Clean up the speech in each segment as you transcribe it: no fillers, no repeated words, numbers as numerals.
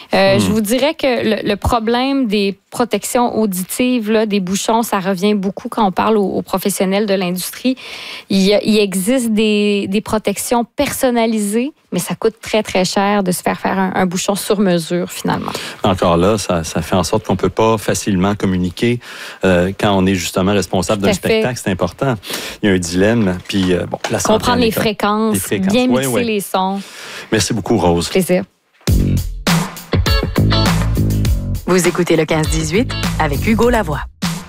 Je vous dirais que le problème des protections auditives, là, des bouchons, ça revient beaucoup quand on parle aux professionnels de l'industrie. Il existe des protections personnalisées, mais ça coûte très, très cher de se faire un bouchon sur mesure, finalement. Encore là, ça fait en sorte qu'on ne peut pas facilement communiquer quand on est justement responsable d'un spectacle. C'est important. Il y a un dilemme. Puis, la santé comprendre les fréquences, bien mixer les sons. Merci beaucoup, Rose. Plaisir. Vous écoutez le 15-18 avec Hugo Lavoie.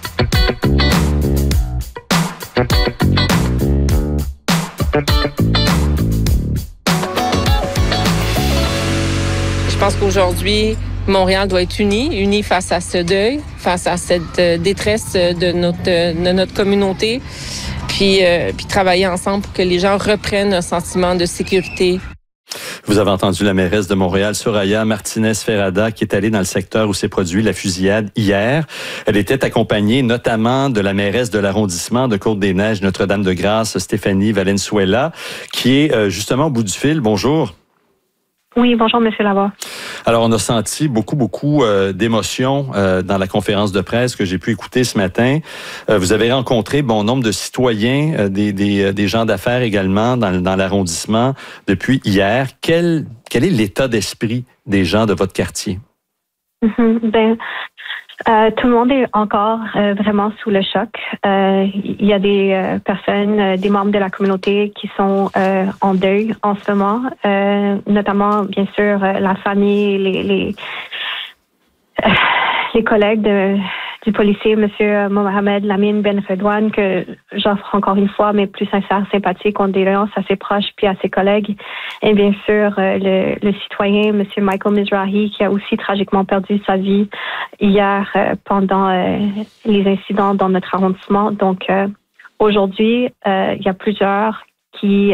Je pense qu'aujourd'hui, Montréal doit être uni face à ce deuil, face à cette détresse de notre communauté, puis travailler ensemble pour que les gens reprennent un sentiment de sécurité. Vous avez entendu la mairesse de Montréal, Soraya Martinez-Ferrada, qui est allée dans le secteur où s'est produit la fusillade hier. Elle était accompagnée notamment de la mairesse de l'arrondissement de Côte-des-Neiges, Notre-Dame-de-Grâce, Stéphanie Valenzuela, qui est justement au bout du fil. Bonjour. Oui, bonjour, M. Lavoie. Alors, on a senti beaucoup d'émotions dans la conférence de presse que j'ai pu écouter ce matin. Vous avez rencontré bon nombre de citoyens, des gens d'affaires également dans l'arrondissement depuis hier. Quel est l'état d'esprit des gens de votre quartier? Tout le monde est encore vraiment sous le choc. Il y a des personnes, des membres de la communauté qui sont en deuil en ce moment, notamment, bien sûr, la famille, les collègues du policier, M. Mohamed Lamine Ben Redouane, que j'offre encore une fois mes plus sincères sympathies, condoléances à ses proches puis à ses collègues. Et bien sûr, le citoyen, M. Michael Mizrahi, qui a aussi tragiquement perdu sa vie hier pendant les incidents dans notre arrondissement. Donc, aujourd'hui, il y a plusieurs qui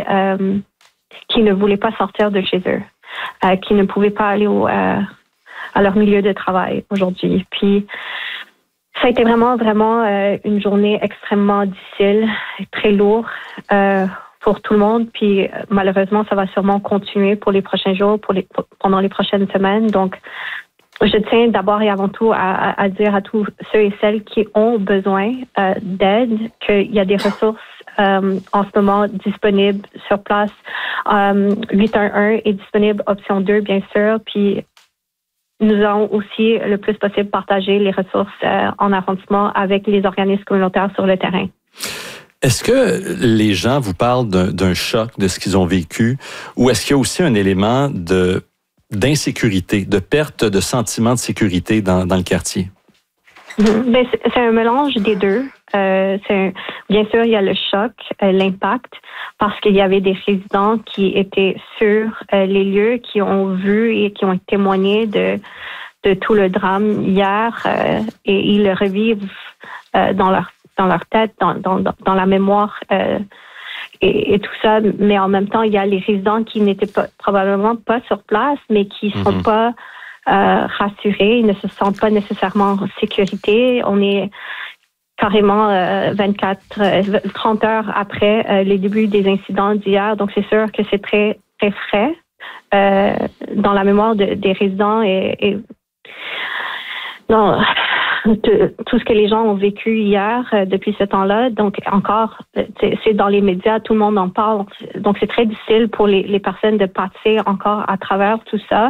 ne voulaient pas sortir de chez eux, qui ne pouvaient pas aller à leur milieu de travail aujourd'hui. Puis, ça a été vraiment une journée extrêmement difficile, très lourde pour tout le monde. Puis malheureusement, ça va sûrement continuer pour les prochains jours, pendant les prochaines semaines. Donc, je tiens d'abord et avant tout à dire à tous ceux et celles qui ont besoin d'aide qu'il y a des ressources en ce moment disponibles sur place. 811 est disponible, option 2, bien sûr. Puis nous allons aussi le plus possible partager les ressources en arrondissement avec les organismes communautaires sur le terrain. Est-ce que les gens vous parlent d'un choc de ce qu'ils ont vécu ou est-ce qu'il y a aussi un élément d'insécurité, de perte de sentiment de sécurité dans le quartier? C'est un mélange des deux. Bien sûr, il y a le choc, l'impact, parce qu'il y avait des résidents qui étaient sur les lieux, qui ont vu et qui ont témoigné de tout le drame hier, et ils le revivent dans leur tête, dans la mémoire et tout ça. Mais en même temps, il y a les résidents qui n'étaient probablement pas sur place, mais qui sont pas rassurés, ils ne se sentent pas nécessairement en sécurité. On est carrément 30 heures après les débuts des incidents d'hier. Donc, c'est sûr que c'est très, très frais dans la mémoire des résidents et dans tout ce que les gens ont vécu hier depuis ce temps-là. Donc, encore, c'est dans les médias, tout le monde en parle. Donc, c'est très difficile pour les personnes de passer encore à travers tout ça.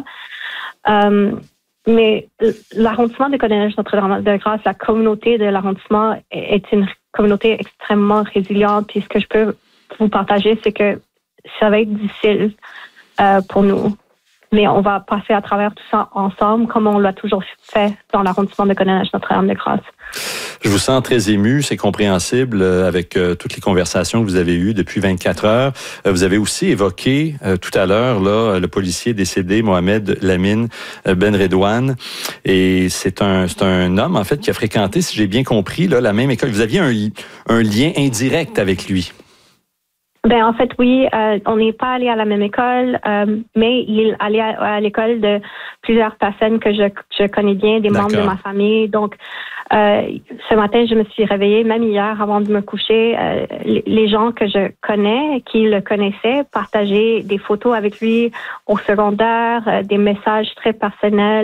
Mais l'arrondissement de Côte-des-Neiges Notre-Dame-de-Grâce, la communauté de l'arrondissement est une communauté extrêmement résiliente. Puis ce que je peux vous partager, c'est que ça va être difficile pour nous. Mais on va passer à travers tout ça ensemble, comme on l'a toujours fait dans l'arrondissement de Côte-des-Neiges Notre-Dame-de-Grâce. Je vous sens très ému, c'est compréhensible avec toutes les conversations que vous avez eues depuis 24 heures. Vous avez aussi évoqué tout à l'heure là le policier décédé, Mohamed Lamine Ben Redouane. Et c'est un homme, en fait, qui a fréquenté, si j'ai bien compris, là, la même école. Vous aviez un lien indirect avec lui. En fait, oui, on n'est pas allé à la même école, mais il allait à l'école de plusieurs personnes que je connais bien, des membres de ma famille. Donc, ce matin, je me suis réveillée, même hier, avant de me coucher, les gens que je connais, qui le connaissaient, partageaient des photos avec lui au secondaire, des messages très personnels.